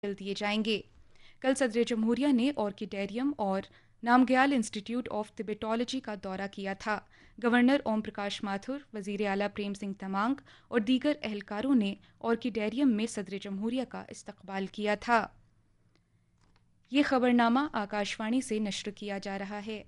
دیے جائیں گے۔ کل صدر جمہوریہ نے آرکیڈیریم اور نامگیال انسٹیٹیوٹ آف ٹبیٹالوجی کا دورہ کیا تھا۔ گورنر اوم پرکاش ماتھر، وزیر اعلیٰ پریم سنگھ تمانگ اور دیگر اہلکاروں نے آرکیڈیریم میں صدر جمہوریہ کا استقبال کیا تھا۔ یہ خبرنامہ آکاشوانی سے نشر کیا جا رہا ہے۔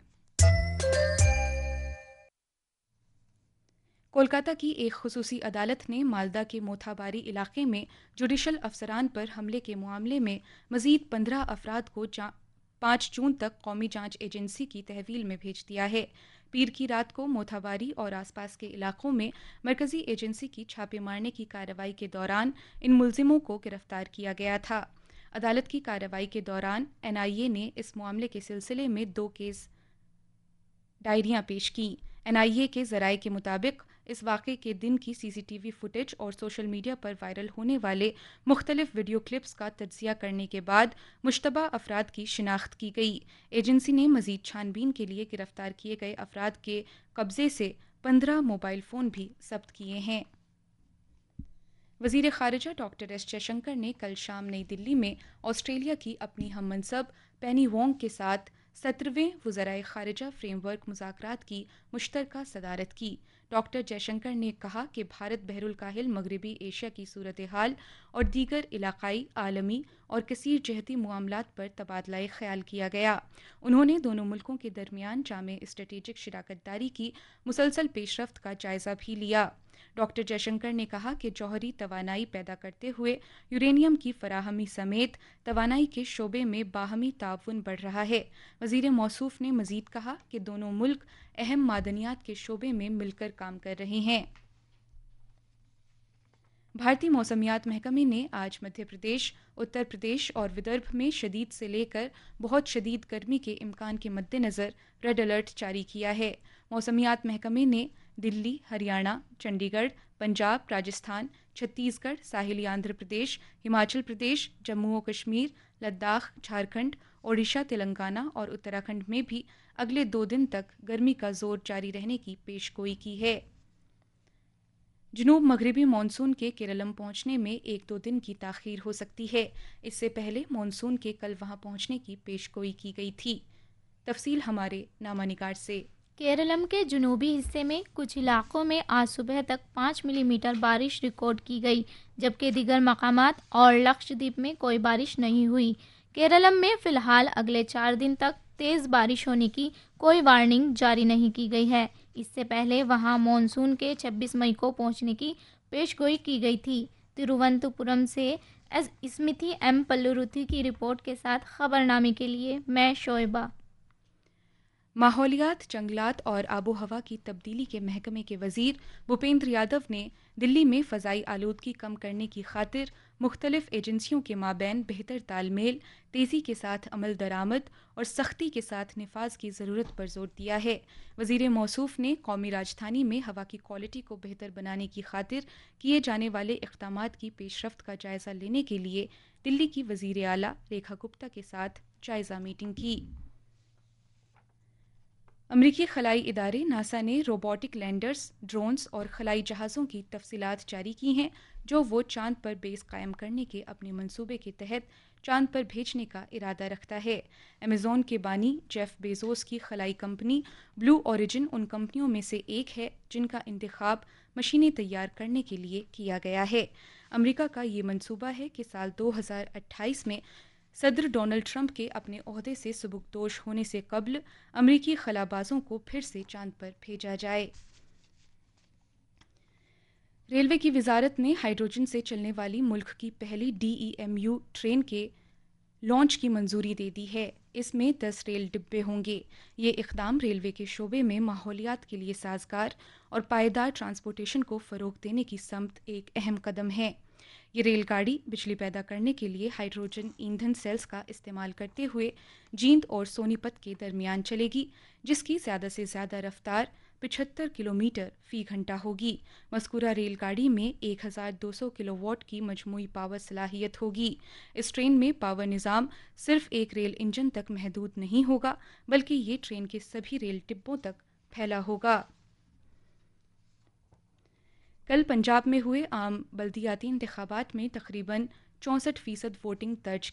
کولکاتہ کی ایک خصوصی عدالت نے مالدہ کے موتھاباری علاقے میں جوڈیشل افسران پر حملے کے معاملے میں مزید 15 افراد کو 5 جون تک قومی جانچ ایجنسی کی تحویل میں بھیج دیا ہے۔ پیر کی رات کو موتھاباری اور آس پاس کے علاقوں میں مرکزی ایجنسی کی چھاپے مارنے کی کارروائی کے دوران ان ملزموں کو گرفتار کیا گیا تھا۔ عدالت کی کارروائی کے دوران NIA نے اس معاملے کے سلسلے میں 2 کیس ڈائریاں پیش کیں۔ NIA کے ذرائع کے مطابق اس واقعے کے دن کی CCTV فوٹیج اور سوشل میڈیا پر وائرل ہونے والے مختلف ویڈیو کلپس کا تجزیہ کرنے کے بعد مشتبہ افراد کی شناخت کی گئی۔ ایجنسی نے مزید چھان بین کے لیے گرفتار کیے گئے افراد کے قبضے سے 15 موبائل فون بھی ضبط کیے ہیں۔ وزیر خارجہ ڈاکٹر ایس جے شنکر نے کل شام نئی دلی میں آسٹریلیا کی اپنی ہم منصب پینی وانگ کے ساتھ 17ویں وزرائے خارجہ فریم ورک مذاکرات کی مشترکہ صدارت کی۔ ڈاکٹر جے شنکر نے کہا کہ بھارت بحر الکاہل مغربی ایشیا کی صورتحال اور دیگر علاقائی، عالمی اور کثیر جہتی معاملات پر تبادلہ خیال کیا گیا۔ انہوں نے دونوں ملکوں کے درمیان جامع اسٹریٹجک شراکت داری کی مسلسل پیش رفت کا جائزہ بھی لیا۔ ڈاکٹر جے شنکر نے کہا کہ جوہری توانائی پیدا کرتے ہوئے یورینیم کی فراہمی سمیت توانائی کے شعبے میں باہمی تعاون بڑھ رہا ہے۔ وزیر موصوف نے مزید کہا کہ دونوں ملک اہم معدنیات کے شعبے میں مل کر کام کر رہے ہیں۔ بھارتی موسمیات محکمے نے آج مدھیہ پردیش، اتر پردیش اور ودربھ میں شدید سے لے کر بہت شدید گرمی کے امکان کے مد نظر ریڈ الرٹ جاری کیا ہے۔ موسمیات محکمے نے دلی، ہریانہ، چنڈی گڑھ، پنجاب، راجستھان، چھتیس گڑھ، ساحلی آندھرا پردیش، ہماچل پردیش، جموں و کشمیر، لداخ، جھارکھنڈ، اوڈیشہ، تلنگانہ اور اتراکھنڈ میں بھی اگلے 2 دن تک گرمی کا زور جاری رہنے کی پیش گوئی کی ہے۔ جنوب مغربی مانسون کے کیرلم پہنچنے میں 1-2 دن کی تاخیر ہو سکتی ہے۔ اس سے پہلے مانسون کے کل وہاں پہنچنے کی پیش گوئی کی گئی تھی۔ تفصیل ہمارے نامہ نگار سے۔ کیرلم کے جنوبی حصے میں کچھ علاقوں میں آج صبح تک 5 ملی میٹر بارش ریکارڈ کی گئی، جبکہ دیگر مقامات اور لکشدیپ میں کوئی بارش نہیں ہوئی۔ کیرلم میں فی الحال اگلے 4 دن تک تیز بارش ہونے کی کوئی وارننگ جاری نہیں کی گئی ہے۔ اس سے پہلے وہاں مانسون کے 26 مئی کو پہنچنے کی پیش گوئی کی گئی تھی۔ ترووننتپورم سے اسمتھی ایم پلوروتھی کی رپورٹ کے ساتھ خبرنامے کے لیے میں شعیبہ۔ ماحولیات، جنگلات اور آب و ہوا کی تبدیلی کے محکمے کے وزیر بھوپیندر یادو نے دلی میں فضائی آلودگی کم کرنے کی خاطر مختلف ایجنسیوں کے مابین بہتر تال میل، تیزی کے ساتھ عمل درآمد اور سختی کے ساتھ نفاذ کی ضرورت پر زور دیا ہے۔ وزیر موصوف نے قومی راجدھانی میں ہوا کی کوالٹی کو بہتر بنانے کی خاطر کیے جانے والے اقدامات کی پیش رفت کا جائزہ لینے کے لیے دلی کی وزیر اعلیٰ ریکھا گپتا کے ساتھ جائزہ میٹنگ کی۔ امریکی خلائی ادارے ناسا نے روبوٹک لینڈرز، ڈرونز اور خلائی جہازوں کی تفصیلات جاری کی ہیں جو وہ چاند پر بیس قائم کرنے کے اپنے منصوبے کے تحت چاند پر بھیجنے کا ارادہ رکھتا ہے۔ ایمیزون کے بانی جیف بیزوس کی خلائی کمپنی بلو اوریجن ان کمپنیوں میں سے ایک ہے جن کا انتخاب مشینیں تیار کرنے کے لیے کیا گیا ہے۔ امریکہ کا یہ منصوبہ ہے کہ سال 2028 میں صدر ڈونلڈ ٹرمپ کے اپنے عہدے سے سبکدوش ہونے سے قبل امریکی خلا بازوں کو پھر سے چاند پر بھیجا جائے۔ ریلوے کی وزارت نے ہائیڈروجن سے چلنے والی ملک کی پہلی DEMU ٹرین کے لانچ کی منظوری دے دی ہے۔ اس میں 10 ریل ڈبے ہوں گے۔ یہ اقدام ریلوے کے شعبے میں ماحولیات کے لیے سازگار اور پائیدار ٹرانسپورٹیشن کو فروغ دینے کی سمت ایک اہم قدم ہے۔ یہ ریل گاڑی بجلی پیدا کرنے کے لیے ہائیڈروجن ایندھن سیلز کا استعمال کرتے ہوئے جیند اور سونی پت کے درمیان چلے گی، جس کی زیادہ سے زیادہ رفتار 75 کلومیٹر فی گھنٹہ ہوگی۔ مذکورہ ریل گاڑی میں 1200 کلو واٹ کی مجموعی پاور صلاحیت ہوگی۔ اس ٹرین میں پاور نظام صرف ایک ریل انجن تک محدود نہیں ہوگا، بلکہ یہ ٹرین کے سبھی ریل ڈبوں تک پھیلا ہوگا۔ کل پنجاب میں ہوئے عام بلدیاتی انتخابات میں تقریباً 64% वोटिंग दर्ज